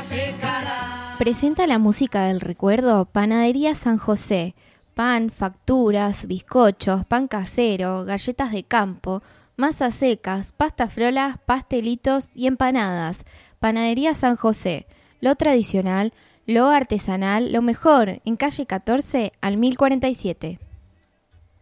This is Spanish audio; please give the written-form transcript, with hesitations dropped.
secará. Presenta la música del recuerdo Panadería San José. Pan, facturas, bizcochos, pan casero, galletas de campo, masas secas, pasta frolas, pastelitos y empanadas. Panadería San José. Lo tradicional, lo artesanal, lo mejor, en calle 14 al 1047.